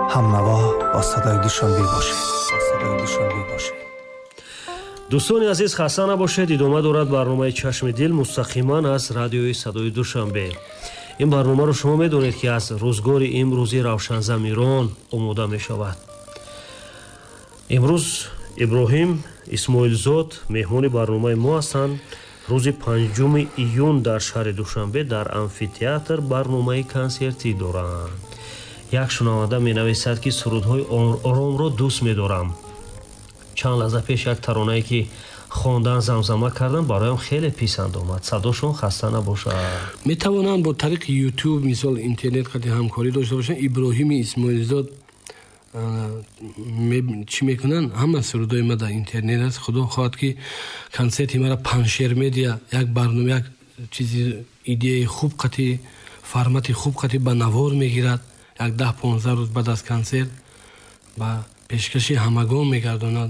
همنوا با صدای دوشنبه باشه. دوستانی عزیز خسته نباشید. ادامه دارد برنامه چشم دل مستقیما از رادیوی صدای دوشنبه. این برنامه رو شما میدونید که از روزگار امروزی روشنضمیران آماده می شود. امروز ابراهیم اسماعیلزاد مهمان برنامه ما هستند. روز 5 ایون در شهر دوشنبه در امفی‌تئاتر برنامه کنسرتی دارند. یک شنونده می نویسد که سرودهای آرام را دوست می دارم. چند لحظه پیش یک ترانه‌ای که خواندن زمزمه کردن برایم خیلی پسند آمد. صداشون خسته نباشد. می توانم با طریق یوتیوب مثال اینترنت قد همکاری داشته باشن. ابراهیم اسماعیلزاد چی میکنن؟ همه سرودای ما در اینترنت است. خدا خواهد که کنسرتی مرا پنشر میدیا یک برنامه یک چیزی ایده خوب قطعی فرمت خوب قطعی به نوار میگیرد. یک 10-15 روز بعد از کنسرت با پیشکشی همگان میگرداند.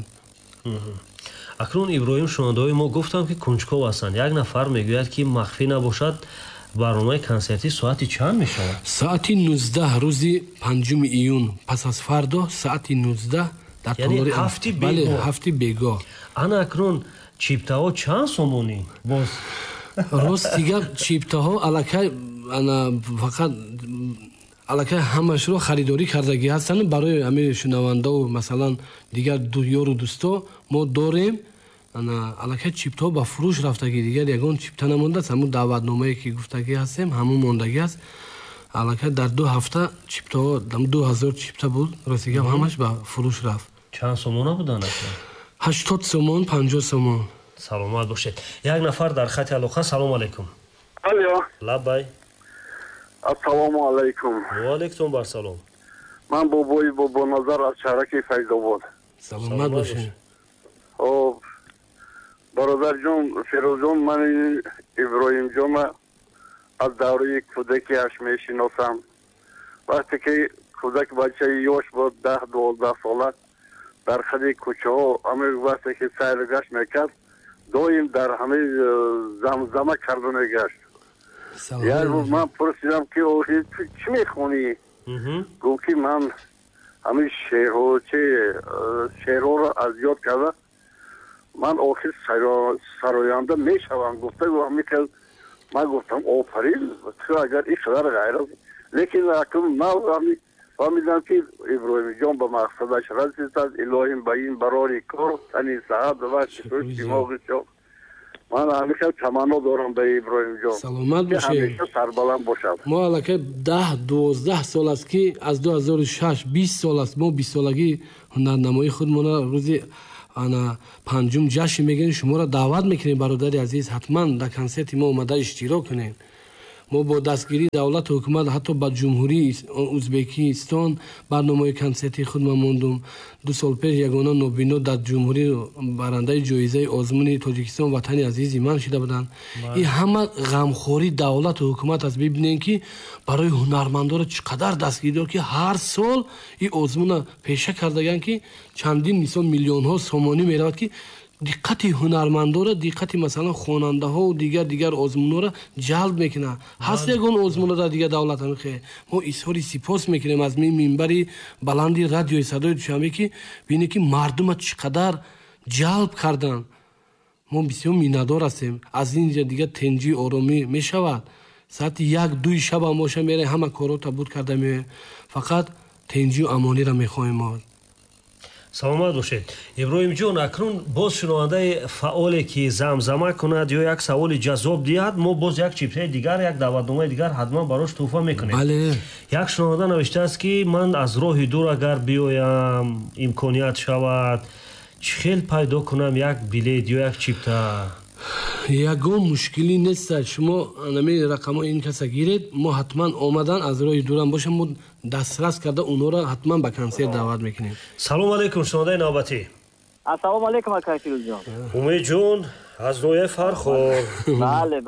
اکنون ابراهیم شنونده‌های ما گفتم که کنجکاو هستند. یک نفر میگوید که مخفی نباشد برنامه کنسرتی ساعتی چند میشود؟ ساعتی 19 روزی 5 ایون پس از فردا ساعتی 19 در یعنی هفته بیگاه. بله هفته بیگاه. انا اکنون چیپتاها چند سومونی؟ باز راست دیگه چیپتاها الکی انا فقط الکی همش رو خریداری کردگی هستن برای همه شنونده و مثلا دیگر یارو دوستا ما داریم. انا الکی چیپتا با فروش رفتگی دیگر یگان چیپتا نمونده است. همون دعوتنامه‌ای که گفتگی هستیم همون موندگی است. الکی در 2 هفته چیپتا 2000 چیپتا بود. راستی که همش با فروش رفت. چند سومونه بودن؟ 80 سومون 50 سومون. سلامت باشید. یک نفر در خط علاقه. سلام علیکم. الو. لبای. السلام علیکم. و علیکم بر سلام. من بابا نظر از شهرک فیض‌آباد. سلامت باشید. خب برادر جون فیروز جون من ابراهیم جون از دوره کودکیش میشناسم. وقتی که کودک بچه یوش بود 10-12 ساله در خدی کوچه ها همه وقتی که سیرگشت میکرد دویم در همه زمزمه کردن گشت. یک روز من پرسیدم که اوهی چی میخونی؟ گفت که من همه شعرها را از یاد کرده من آخر سراینده میشوم. گفته همین که من گفتم آفرین تو اگر این قدر غیرت لیکن اکنون من فهمیدم که ابراهیم جان به مقصدش رسید. الهیم به این برای کار تنی صحت و شکر شماغ شد. من همیشه تمنا دارم به ابراهیم جان سلامت که همیشه سربلند باشد. ما الکی 10-12 سال است که از 2006 20 سال است ما 20 سالگی هنرنمایی خودمون روزی انا 5 جشن میگن شما را دعوت میکنیم برادر عزیز حتما در کنسرت ما اومده اشتراک کنین. ما با دستگیری دولت و حکومت حتی با جمهوری ازبکستان برنامه کنسرتی خود ما موندم. 2 سال پیش یگانه نوبینا در جمهوری برنده جایزه آزمون تاجیکستان وطن عزیز من شده بودن. این همه غمخوری دولت و حکومت است. ببینین که برای هنرمندان چقدر دستگیری که هر سال این آزمون پیشه کردگن که چندین مثلا میلیون ها سومانی میرود که دقت هنرمندا را دقت مثلا خواننده ها و دیگر آزمونا را جلب میکنه. هست یگان آزمونا را دیگر دولت هم خیلی ما اظهار سپاس میکنیم از منبری بلندی رادیوی صدای دوشنبه که ببینید که مردم چقدر جلب کردن. ما بسیار میندار هستیم. از اینجا دیگر تنجی آرامی میشود. ساعت 1-2 شب ماشه میره همه کارا تبود کرده میه. فقط تنجی و امانی را میخوایم ما. سلامت باشید. ابراهیم جان اکنون باز شنونده فعالی که زمزمه کند یا یک سوال جذاب دیاد ما باز یک چیپتای دیگر یک دعوتنامه دیگر حتما براش تحفه میکنیم. بله. یک شنونده نوشته است که من از راه دور اگر بیایم امکانیت شود چخیل پیدا کنم یک بلیت یا یک چیپتا؟ یگان مشکلی نیست. شما نمی رقم این کسا گیرید ما حتما آمدن از راه دورم باشم ما دسترس کرده اونا را حتما به کنسرت دعوت میکنیم. سلام علیکم شنونده نوبتی. السلام علیکم آقای فیروز جان. امید جون از نوع فرخور. بله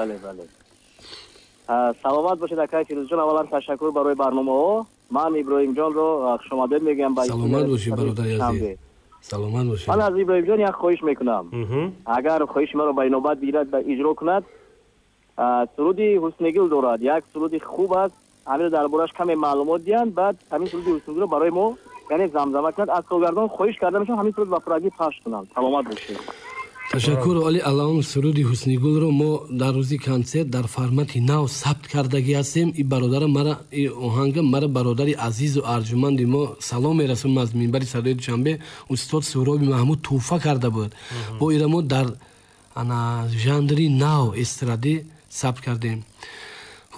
سلامت باشید آقای فیروز جان. اولا تشکر برای برنامه ها. من ابراهیم جان رو شما دل میگم. سلامت باشید برادر عزیز. سلامت باشید. من از ابراهیم جان یک خواهش میکنم اگر خواهش مرا به نوبت گیرد به اجرا کند. سرودی حسنگل دارد یک سرودی خوب است ҳамин дар бораш каме маълумот диҳанд, баъд ҳамин суруди ҳусниғулро барои мо яъне замзама кунад. Аз солгардон хоҳиш карда мешавам ҳамин суруд ба пуррагӣ пахш кунам. Саломат бошед. ташаккур оли алон. суруди ҳуснигулро мо дар рӯзи консерт дар формати нав сабт кардагӣ ҳастем. И бародара мара и оҳанга мара бародари азизу арҷуманди мо салом мерасонам аз минбари садои душанбе. устод Суҳроби Маҳмуд туҳфа карда буд. бо ира мо дар жанри нав эстрадӣ сабт кардем.